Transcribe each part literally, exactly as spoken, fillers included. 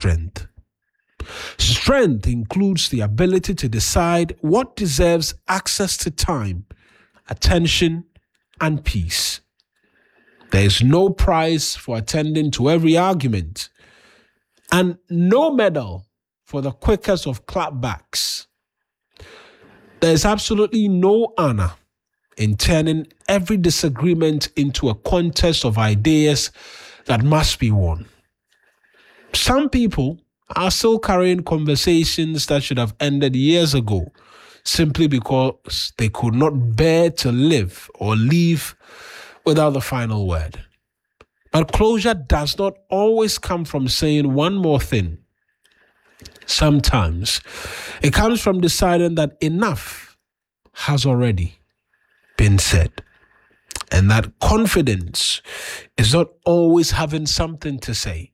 strength. Strength includes the ability to decide what deserves access to time, attention, and peace. There is no prize for attending to every argument, and no medal for the quickest of clapbacks. There is absolutely no honor in turning every disagreement into a contest of ideas that must be won. Some people are still carrying conversations that should have ended years ago simply because they could not bear to live or leave without the final word. But closure does not always come from saying one more thing. Sometimes it comes from deciding that enough has already been said. And that confidence is not always having something to say.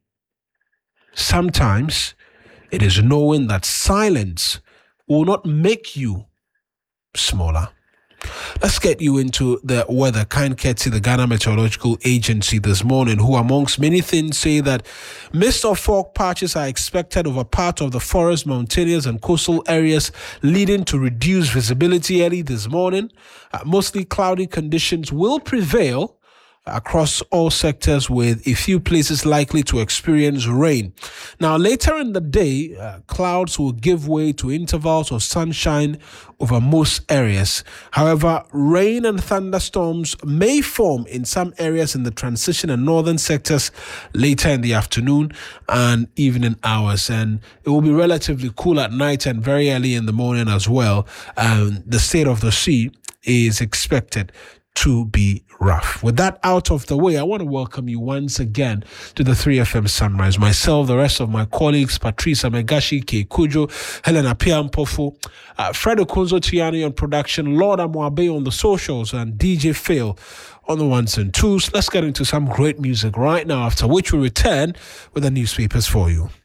Sometimes it is knowing that silence will not make you smaller. Let's get you into the weather. Kind courtesy the Ghana Meteorological Agency this morning, who amongst many things say that mist or fog patches are expected over part of the forest, mountainous and coastal areas, leading to reduced visibility early this morning. Uh, mostly cloudy conditions will prevail across all sectors, with a few places likely to experience rain. Now, later in the day, uh, clouds will give way to intervals of sunshine over most areas. However, rain and thunderstorms may form in some areas in the transition and northern sectors later in the afternoon and evening hours. And it will be relatively cool at night and very early in the morning as well. Um, the state of the sea is expected to be rough. With that out of the way, I want to welcome you once again to the three F M Sunrise. Myself, the rest of my colleagues, Patrice Amegashi, K. Kujo, Helena Piampofo, uh, Fred Okunzo Tiani on production, Lord Amwabe on the socials, and D J Phil on the ones and twos. Let's get into some great music right now, after which we return with the newspapers for you.